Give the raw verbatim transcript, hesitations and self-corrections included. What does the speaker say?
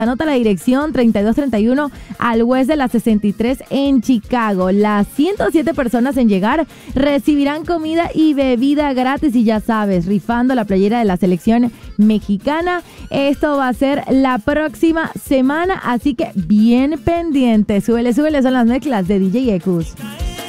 Anota la dirección treinta y dos treinta y uno al West de la sesenta y tres en Chicago. Las ciento siete personas en llegar recibirán comida y bebida gratis y ya sabes, rifando la playera de la selección mexicana. Esto va a ser la próxima semana, así que bien pendiente. Súbele, súbele, son las mezclas de D J Ekus.